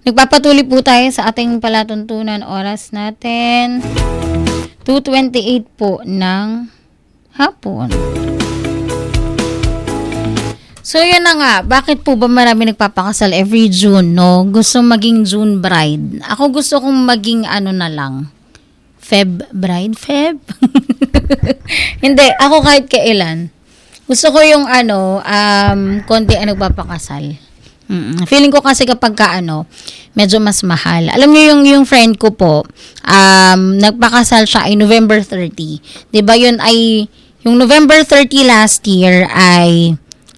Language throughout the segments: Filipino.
Nagpapatuloy po tayo sa ating palatuntunan. Oras natin 2:28 po ng hapon. So, yun na nga. Bakit po ba marami nagpapakasal every June, no? Gusto maging June bride. Ako gusto kong maging na lang. Feb bride? Feb? Hindi. Ako kahit kailan. Gusto ko yung konti ang nagpapakasal. Feeling ko kasi kapag medyo mas mahal. Alam niyo yung friend ko po, nagpakasal siya ay November 30. 'Di ba? Yun ay yung November 30 last year ay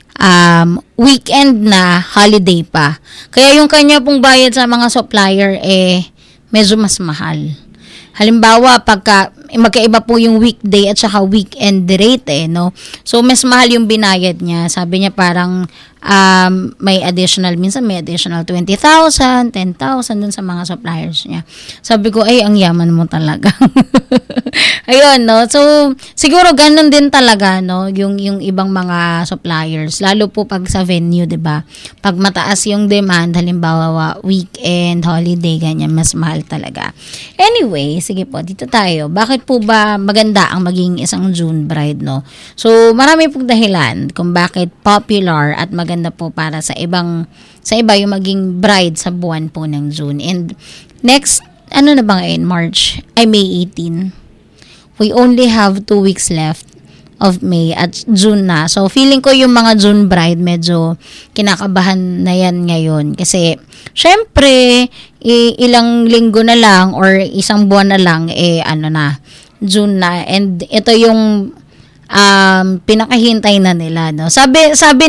weekend na, holiday pa. Kaya yung kanya pong bayad sa mga supplier medyo mas mahal. Halimbawa, pagka magkaiba po yung weekday at saka weekend rate no. So mas mahal yung binayad niya. Sabi niya parang may additional 20,000, 10,000 dun sa mga suppliers niya. Sabi ko, ay, ang yaman mo talaga. Ayun, no? So, siguro ganun din talaga, no? Yung ibang mga suppliers. Lalo po pag sa venue, diba? Pag mataas yung demand, halimbawa, weekend, holiday, ganyan, mas mahal talaga. Anyway, sige po, dito tayo. Bakit po ba maganda ang maging isang June bride, no? So, marami pong dahilan kung bakit popular at maganda po para sa iba yung maging bride sa buwan po ng June. And next, na ba ngayon? May 18. We only have 2 weeks left of May at June na. So, feeling ko yung mga June bride medyo kinakabahan na yan ngayon. Kasi, syempre, ilang linggo na lang or isang buwan na lang, June na. And ito yung pinakahintay na nila, no. Sabi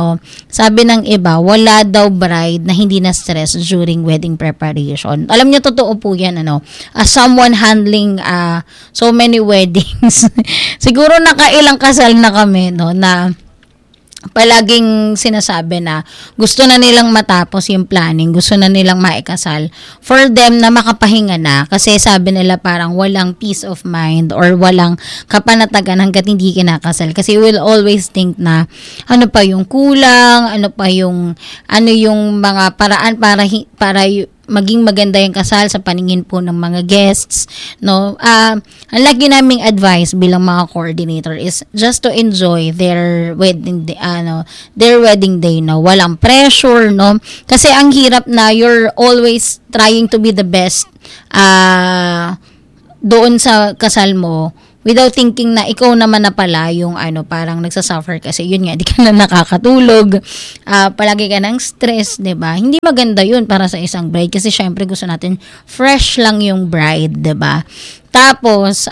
ng iba, wala daw bride na hindi na stress during wedding preparation. Alam niyo, totoo po 'yan, as someone handling so many weddings. Siguro nakailang kasal na kami, no, na palaging sinasabi na gusto na nilang matapos yung planning, gusto na nilang maikasal for them na makapahinga na, kasi sabi nila parang walang peace of mind or walang kapanatagan hanggat hindi kinakasal, kasi we'll always think na ano pa yung kulang, ano yung mga paraan para maging maganda yung kasal sa paningin po ng mga guests, no. Ang lagi naming advice bilang mga coordinator is just to enjoy their wedding day, no. Walang pressure, no. Kasi ang hirap na you're always trying to be the best doon sa kasal mo, without thinking na ikaw naman na pala yung parang nagsasuffer kasi yun nga, di ka na nakakatulog, palagi ka ng stress, diba? Hindi maganda yun para sa isang bride, kasi syempre gusto natin fresh lang yung bride, diba? Tapos,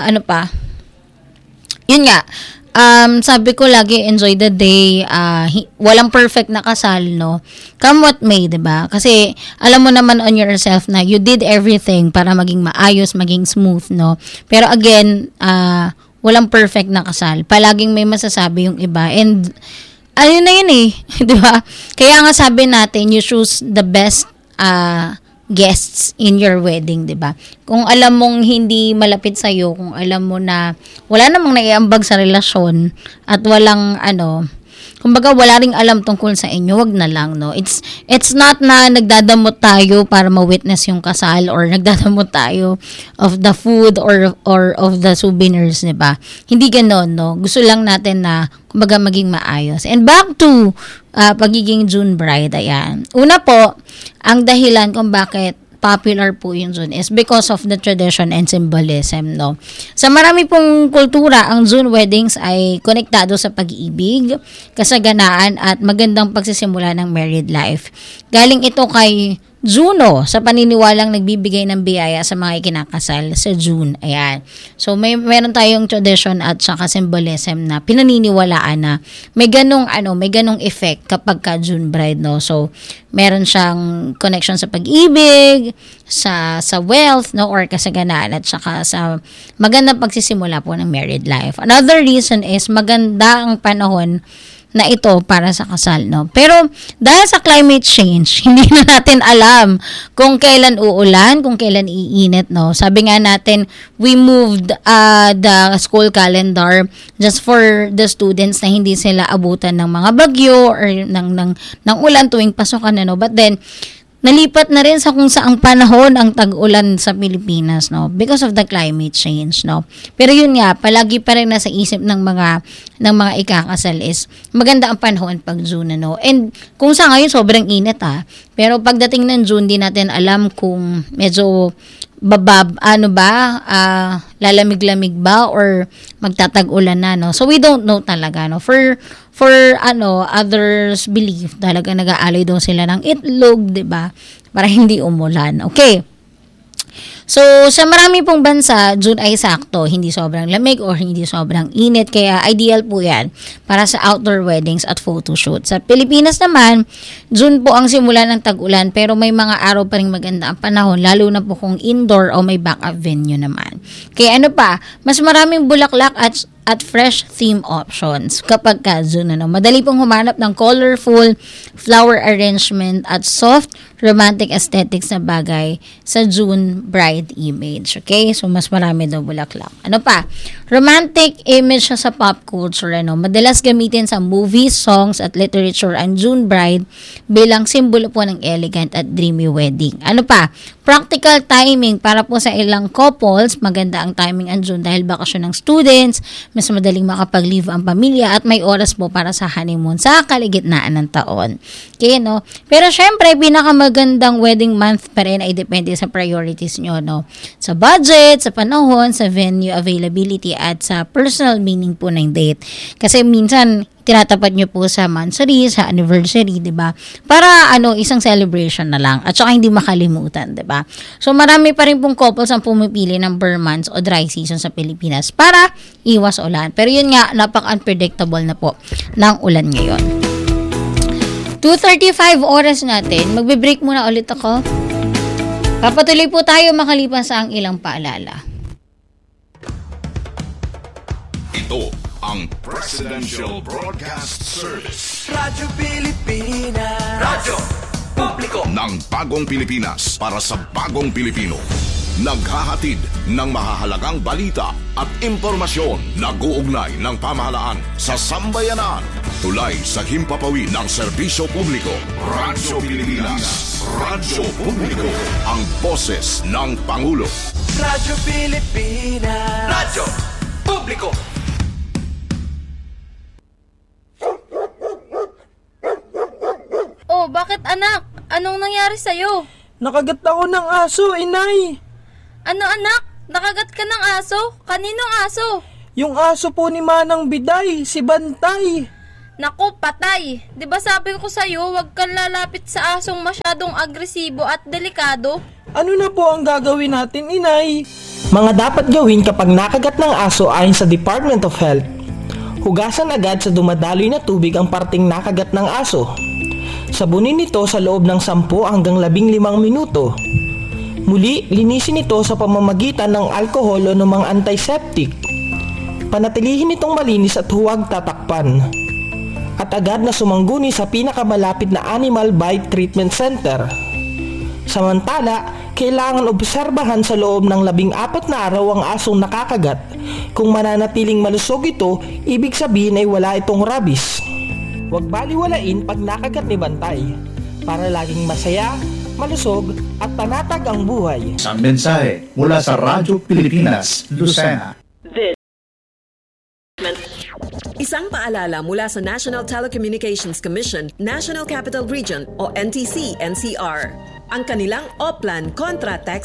yun nga, sabi ko lagi, enjoy the day, walang perfect na kasal, no? Come what may, diba? Kasi, alam mo naman on yourself na you did everything para maging maayos, maging smooth, no? Pero again, walang perfect na kasal. Palaging may masasabi yung iba. And, ayun na yun diba? Kaya nga sabi natin, you choose the best, guests in your wedding, 'di ba? Kung alam mong hindi malapit sa iyo, kung alam mo na wala namang naiambag sa relasyon at walang kumbaga wala ring alam tungkol sa inyo, wag na lang, no. It's not na nagdadamot tayo para ma-witness yung kasal or nagdadamot tayo of the food or of the souvenirs, 'di ba? Hindi ganoon, no. Gusto lang natin na kumbaga maging maayos. And back to pagiging June bride, ayan. Una po, ang dahilan kung bakit popular po yung June is because of the tradition and symbolism, no. Sa marami pong kultura, ang June weddings ay konektado sa pag-ibig, kasaganaan at magandang pagsisimula ng married life. Galing ito kay Juno, sa paniniwalang nagbibigay ng biyaya sa mga ikinakasal sa June. Ayan. So, meron tayong tradition at saka symbolism na pinaniniwalaan na may ganong effect kapag ka June bride, no. So, meron siyang connection sa pag-ibig, sa wealth, no, or kasaganaan, at saka sa magandang pagsisimula po ng married life. Another reason is maganda ang panahon na ito para sa kasal, no? Pero dahil sa climate change, hindi na natin alam kung kailan uulan, kung kailan iinit, no? Sabi nga natin, we moved the school calendar just for the students na hindi sila abutan ng mga bagyo or ng ulan tuwing pasukan, no? But then nalipat na rin sa kung saang panahon ang tag-ulan sa Pilipinas, no? Because of the climate change, no? Pero yun nga, palagi pa rin nasa isip ng mga ikakasal is maganda ang panahon pag June, no? And kung sa ngayon sobrang init pero pagdating ng June, di natin alam kung medyo lalamig-lamig ba or magtatag-ulan na, no? So we don't know talaga, no? For others believe talaga nag-aalay daw sila ng itlog, 'di ba? Para hindi umulan. Okay. So, sa marami pong bansa, June ay sakto, hindi sobrang lamig or hindi sobrang init, kaya ideal po yan para sa outdoor weddings at photoshoot. Sa Pilipinas naman, June po ang simula ng tag-ulan, pero may mga araw pa rin maganda ang panahon, lalo na po kung indoor o may backup venue naman. Kaya mas maraming bulaklak at fresh theme options kapag ka June, madali pong humanap ng colorful flower arrangement at soft romantic aesthetics na bagay sa June bride image. Okay? So, mas marami daw bulaklak. Romantic image sa pop culture, madalas gamitin sa movies, songs, at literature ang June bride bilang simbolo po ng elegant at dreamy wedding. Practical timing para po sa ilang couples, maganda ang timing ang June dahil bakasyon ng students, mas madaling makapag-leave ang pamilya at may oras po para sa honeymoon sa kaligitnaan ng taon. Okay, no? Pero syempre, pinakamagandang wedding month pa rin ay depende sa priorities nyo, no? Sa budget, sa panahon, sa venue availability at sa personal meaning po ng date. Kasi minsan, tinatapat nyo po sa monthsary, sa anniversary, 'di ba? Para isang celebration na lang at saka hindi makalimutan, 'di ba? So marami pa rin pong couples ang pumipili ng bare months o dry season sa Pilipinas para iwas ulan. Pero yun nga, napaka-unpredictable na po ng ulan ngayon. 2:35 oras natin. Magbe-break muna ulit ako. Papatuloy po tayo makalipas sa ang ilang paalala. Ito ang Presidential Broadcast Service. Radyo Pilipinas. Radyo Publiko ng bagong Pilipinas para sa bagong Pilipino. Naghahatid ng mahahalagang balita at impormasyon. Nag-uugnay ng pamahalaan sa sambayanan. Tulay sa himpapawid ng serbisyo publiko. Radyo Pilipinas. Radyo Publiko. Ang boses ng Pangulo. Radyo Pilipinas. Radyo Publiko. Oh, bakit anak? Anong nangyari sa'yo? Nakagat ako ng aso, inay. Ano anak? Nakagat ka ng aso? Kaninong aso? Yung aso po ni Manang Biday, si Bantay. Naku, patay. Di ba sabi ko sa'yo, huwag kang lalapit sa asong masyadong agresibo at delikado? Ano na po ang gagawin natin, inay? Mga dapat gawin kapag nakagat ng aso ayon sa Department of Health. Hugasan agad sa dumadaloy na tubig ang parting nakagat ng aso. Sabunin ito sa loob ng 10 hanggang 15 minuto. Muli, linisin ito sa pamamagitan ng alkohol o ng mga antiseptic. Panatilihin itong malinis at huwag tatakpan. At agad na sumangguni sa pinakamalapit na Animal Bite Treatment Center. Samantala, kailangan obserbahan sa loob ng 14 na araw ang asong nakakagat. Kung mananatiling malusog ito, ibig sabihin ay wala itong rabies. Huwag baliwalain pag nakagat ni Bantay para laging masaya, malusog at panatag ang buhay. Ang mensahe mula sa Radyo Pilipinas, Lucena. Isang paalala mula sa National Telecommunications Commission, National Capital Region o NTC-NCR. Ang kanilang Oplan kontra text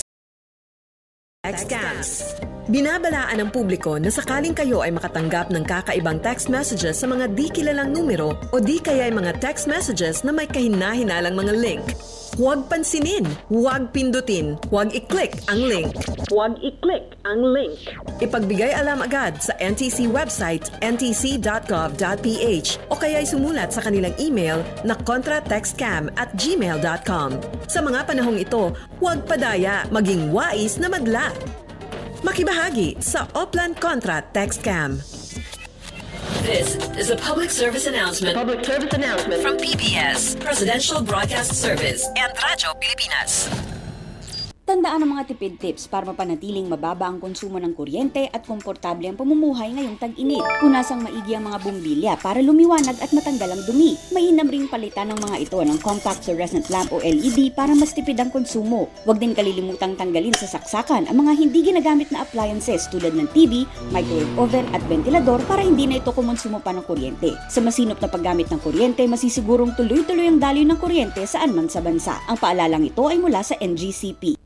scams. Binabalaan ng publiko na sakaling kayo ay makatanggap ng kakaibang text messages sa mga di kilalang numero o di kaya ay mga text messages na may kahina-hinalang mga link. Huwag pansinin, huwag pindutin, huwag i-click ang link. Huwag i-click ang link. Ipagbigay alam agad sa NTC website ntc.gov.ph o kaya sumulat sa kanilang email na contratextcam@gmail.com. Sa mga panahong ito, huwag padaya, maging wais na madla. Makibahagi sa Oplan Contra Text Scam. This is a public service announcement. From PBS, Presidential Broadcast Service and Radyo Pilipinas. Tandaan ang mga tipid tips para mapanatiling mababa ang konsumo ng kuryente at komportable ang pamumuhay ngayong tag-init. Punasang maigi ang mga bumbilya para lumiwanag at matanggal ang dumi. Mainam ring palitan ng mga ito ng compact fluorescent lamp o LED para mas tipid ang konsumo. Huwag din kalilimutang tanggalin sa saksakan ang mga hindi ginagamit na appliances tulad ng TV, microwave oven at ventilador para hindi na ito kumonsumo pa ng kuryente. Sa masinop na paggamit ng kuryente, masisigurong tuloy-tuloy ang daloy ng kuryente saan man sa bansa. Ang paalalang ito ay mula sa NGCP.